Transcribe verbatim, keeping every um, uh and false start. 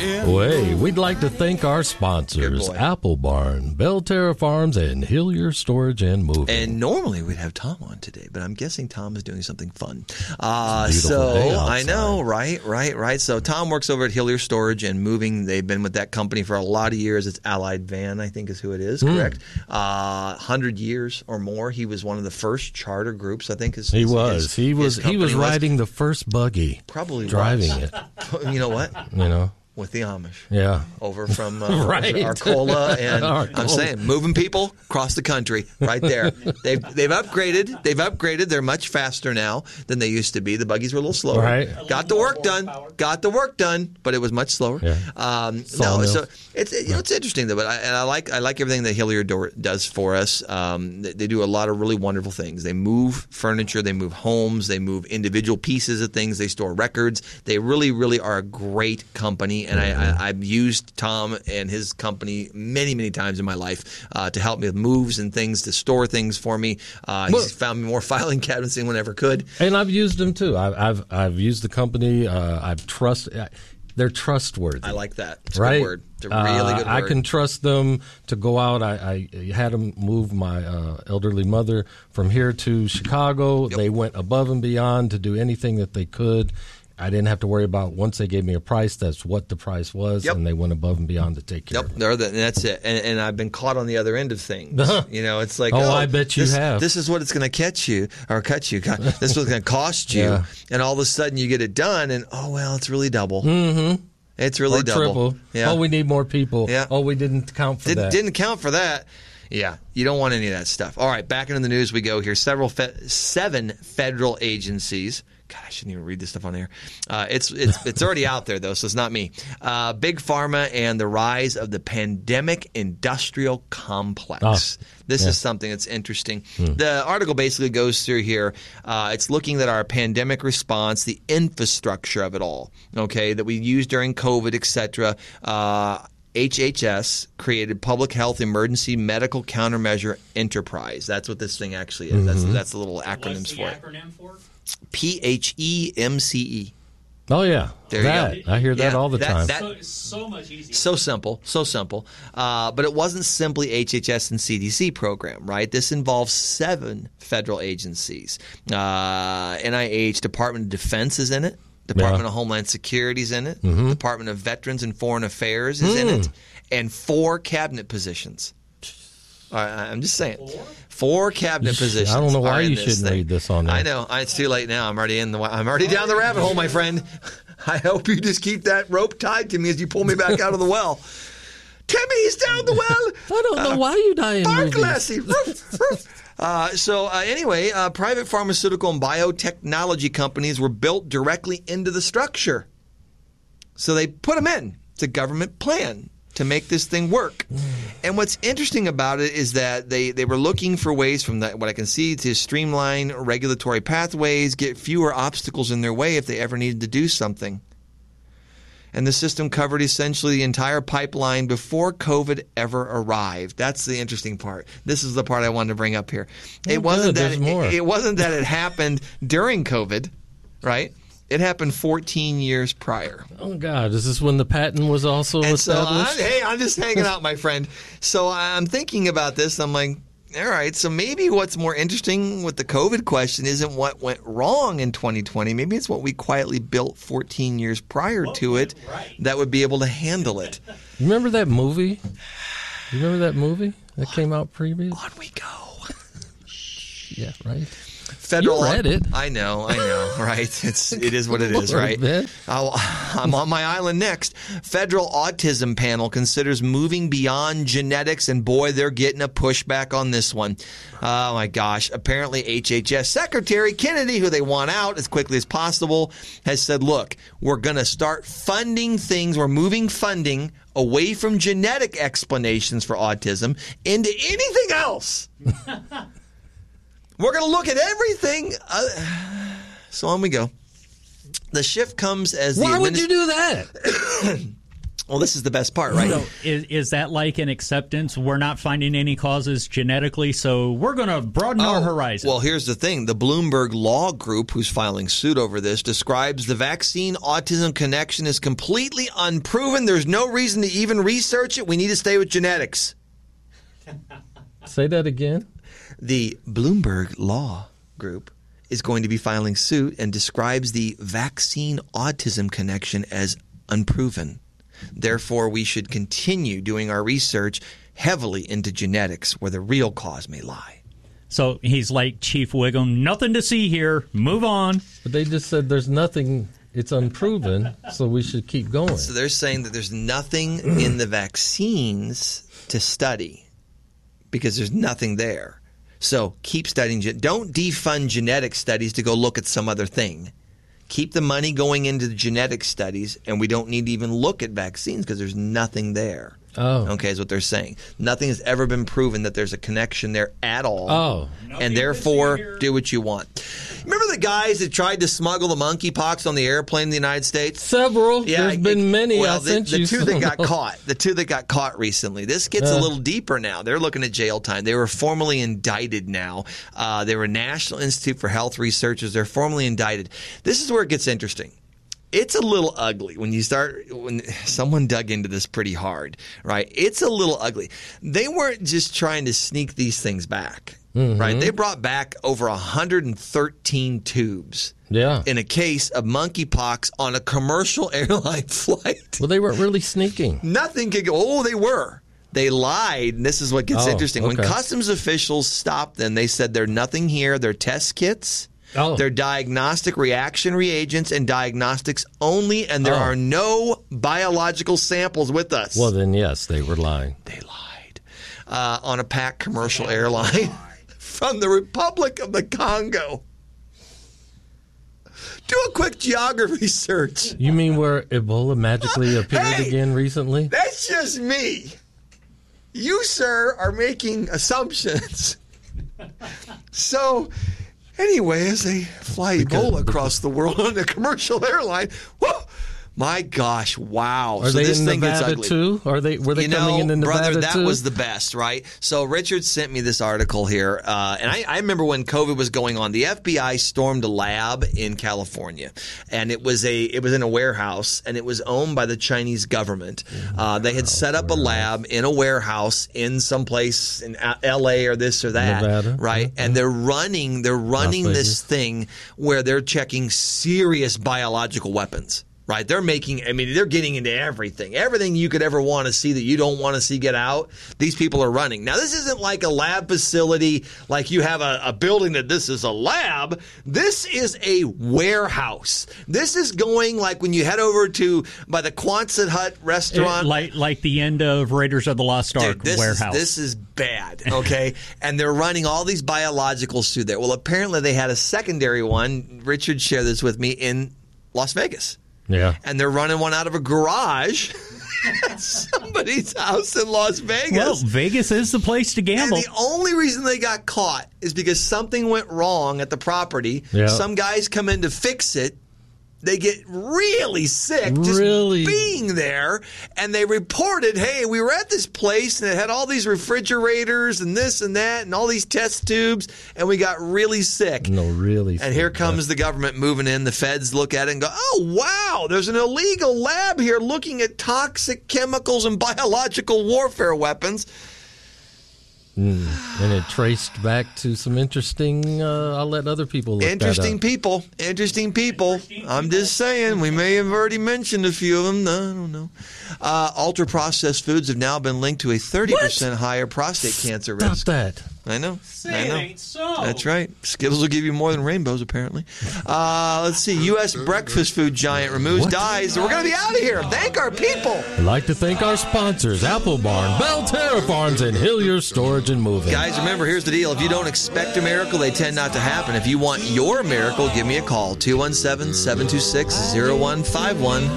Way, we'd like to thank our sponsors, Apple Barn, Belterra Farms, and Hillier Storage and Moving. And normally we'd have Tom on today, but I'm guessing Tom is doing something fun. Uh, so I know, right, right, right. So Tom works over at Hillier Storage and Moving. They've been with that company for a lot of years. It's Allied Van, I think is who it is, Mm. correct? Uh, one hundred years or more. He was one of the first charter groups, I think. His, He his, was. his, he was. his He was company riding the first buggy. Probably driving was. it. You know what? You know. With the Amish. Yeah. Over from uh, right. Arcola. And Arcola. I'm saying, moving people across the country right there. They've they've upgraded. They've upgraded. They're much faster now than they used to be. The buggies were a little slower. Right. Got the work done. Got the work done, but it was much slower. Yeah. Um, no, so it's you know it's interesting though. But I, and I like I like everything that Hillier does for us. Um, they, they do a lot of really wonderful things. They move furniture. They move homes. They move individual pieces of things. They store records. They really, really are a great company. And mm-hmm. I, I, I've used Tom and his company many, many times in my life uh, to help me with moves and things, to store things for me. Uh, well, he's found me more filing cabinets than anyone ever could. And I've used them too. I've I've, I've used the company. Uh, I've trust. They're trustworthy. I like that. It's right? a good word. It's a really uh, good word. I can trust them to go out. I, I had them move my uh, elderly mother from here to Chicago. Yep. They went above and beyond to do anything that they could. I didn't have to worry about, once they gave me a price, that's what the price was, yep. and they went above and beyond to take care yep. of it. Yep, and that's it. And, and I've been caught on the other end of things. You know, it's like, oh, oh, I bet you this, have. This is what it's going to catch you, or cut you. This is what's going to cost you. Yeah. And all of a sudden you get it done, and oh, well, it's really double. Mm-hmm. It's really or double. Triple. Yeah. Oh, we need more people. Yeah. Oh, we didn't count for Did, that. Didn't count for that. Yeah, you don't want any of that stuff. All right, back into the news we go here. Several, fe- seven federal agencies. God, I shouldn't even read this stuff on air. Uh, it's it's it's already out there though, so it's not me. Uh, Big Pharma and the rise of the pandemic industrial complex. Oh, this yeah. is something that's interesting. Hmm. The article basically goes through here. Uh, it's looking at our pandemic response, the infrastructure of it all. Okay, that we used during COVID, et cetera. Uh, H H S created Public Health Emergency Medical Countermeasure Enterprise. That's what this thing actually is. Mm-hmm. That's that's the little acronyms What's the for it. acronym for? P H E M C E. Oh, yeah. There that. you go. I hear that yeah, all the that, time. That, so, so much easier. So simple. So simple. Uh, but it wasn't simply H H S and C D C program, right? This involves seven federal agencies. Uh, N I H, Department of Defense is in it. Department yeah. of Homeland Security is in it. Mm-hmm. Department of Veterans and Foreign Affairs is mm. in it. And four cabinet positions. All right, I'm just saying. Four? Four cabinet positions. I don't know why you shouldn't thing. read this on there. I know. It's too late now. I'm already in the. I'm already down the rabbit hole, my friend. I hope you just keep that rope tied to me as you pull me back out of the well. Timmy, he's down the well. I don't know uh, why you dying. Bark, Lassie. uh, so uh, anyway, uh, private pharmaceutical and biotechnology companies were built directly into the structure. So they put them in. It's a government plan to make this thing work. And what's interesting about it is that they, they were looking for ways from that, what I can see, to streamline regulatory pathways, get fewer obstacles in their way if they ever needed to do something. And the system covered essentially the entire pipeline before COVID ever arrived. That's the interesting part. This is the part I wanted to bring up here. It oh, wasn't good. that more. It, it wasn't that it happened during COVID, right? It happened fourteen years prior. Oh, God. Is this when the patent was also and established? So I, hey, I'm just hanging out, my friend. So I'm thinking about this. I'm like, all right, so maybe what's more interesting with the COVID question isn't what went wrong in twenty twenty. Maybe it's what we quietly built fourteen years prior what to it right. that would be able to handle it. You remember that movie? You remember that movie that on, came out previous? On we go. Yeah, right. Federal, you read it. I know, I know, right? It's it is what it is, right? I'll, I'm on my island next. Federal Autism Panel considers moving beyond genetics, and boy, they're getting a pushback on this one. Oh my gosh! Apparently, H H S Secretary Kennedy, who they want out as quickly as possible, has said, "Look, we're going to start funding things. We're moving funding away from genetic explanations for autism into anything else." We're going to look at everything. Uh, so on we go. The shift comes as the Why administ- would you do that? Well, this is the best part, right? So is, is that like an acceptance? We're not finding any causes genetically, so we're going to broaden oh, our horizon. Well, here's the thing. The Bloomberg Law Group, who's filing suit over this, describes the vaccine-autism connection as completely unproven. There's no reason to even research it. We need to stay with genetics. Say that again. The Bloomberg Law Group is going to be filing suit and describes the vaccine-autism connection as unproven. Therefore, we should continue doing our research heavily into genetics where the real cause may lie. So he's like Chief Wiggum, nothing to see here, move on. But they just said there's nothing, it's unproven, so we should keep going. So they're saying that there's nothing in the vaccines to study because there's nothing there. So keep studying. Don't defund genetic studies to go look at some other thing. Keep the money going into the genetic studies, and we don't need to even look at vaccines because there's nothing there. Oh. Okay, is what they're saying. Nothing has ever been proven that there's a connection there at all. Oh. And therefore, do what you want. Remember the guys that tried to smuggle the monkeypox on the airplane in the United States? Several. Yeah, There's been many. Well, I the, sent the you two some. that got caught. The two that got caught recently. This gets Uh. a little deeper now. They're looking at jail time. They were formally indicted now. Uh, they were National Institute for Health Researchers. They're formally indicted. This is where it gets interesting. It's a little ugly when you start, when someone dug into this pretty hard, right? It's a little ugly. They weren't just trying to sneak these things back, mm-hmm. right? They brought back over one hundred thirteen tubes yeah. in a case of monkeypox on a commercial airline flight. Well, they weren't really sneaking. Nothing could go, oh, they were. They lied, and this is what gets oh, interesting. Okay. When customs officials stopped them, they said there's nothing here. They're test kits. Oh. They're diagnostic reaction reagents and diagnostics only, and there oh. are no biological samples with us. Well, then, yes, they were lying. They lied. Uh, on a packed commercial airline from the Republic of the Congo. Do a quick geography search. You mean where Ebola magically appeared Hey, again recently? That's just me. You, sir, are making assumptions. So... Anyway, as they fly Ebola across the world on a commercial airline, whoa, my gosh, wow. Are so they this in thing Nevada gets ugly. too? Are they were they you coming know, in Nevada brother, that too? was the best, right? So Richard sent me this article here, uh, and I, I remember when COVID was going on, the F B I stormed a lab in California, and it was a it was in a warehouse, and it was owned by the Chinese government. Uh, they had set up a lab in a warehouse in some place in L A or this or that, Nevada, right? yeah, and they're running they're running Las this Vegas. thing where they're checking serious biological weapons. Right, they're making, I mean, they're getting into everything. Everything you could ever want to see that you don't want to see get out, these people are running. Now, this isn't like a lab facility, like you have a, a building that this is a lab. This is a warehouse. This is going like when you head over to, by the Quonset Hut restaurant. It, like, like the end of Raiders of the Lost Ark Dude, this warehouse. Is, this is bad, okay? And they're running all these biologicals through there. Well, apparently they had a secondary one. Richard shared this with me in Las Vegas. Yeah. And they're running one out of a garage at somebody's house in Las Vegas. Well, Vegas is the place to gamble. And the only reason they got caught is because something went wrong at the property. Yeah. Some guys come in to fix it. They get really sick just Really? being there, and they reported, hey, we were at this place, and it had all these refrigerators and this and that and all these test tubes, and we got really sick. No, really. And here comes the government moving in. The feds look at it and go, oh, wow, there's an illegal lab here looking at toxic chemicals and biological warfare weapons. Mm. And it traced back to some interesting, uh, I'll let other people look Interesting that up. people. Interesting people. Interesting I'm people. just saying. We may have already mentioned a few of them. No, I don't know. Uh, ultra-processed foods have now been linked to a thirty percent higher prostate cancer Stop risk. that. I know. Say I it know. ain't so. That's right. Skittles will give you more than rainbows, apparently. Uh, let's see. U S breakfast food giant removes What? dyes. We're going to be out of here. Thank our people. I'd like to thank our sponsors, Apple Barn, Belterra Farms, and Hillier Storage and Moving. Guys, remember, here's the deal. If you don't expect a miracle, they tend not to happen. If you want your miracle, give me a call. two one seven, seven two six, zero one five one.